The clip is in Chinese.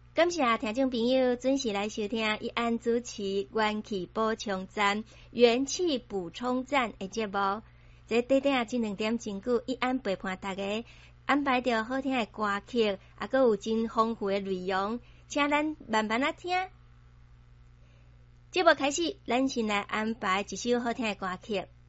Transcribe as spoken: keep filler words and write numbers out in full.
感谢听众朋友准时来收听一安主持元气补充站、元气补充站的节目。这短短这两点钟久，一安陪伴大家安排着好听的歌曲，也阁有真丰富的内容，请咱慢慢啊听。节目开始，咱先来安排一首好听的歌曲。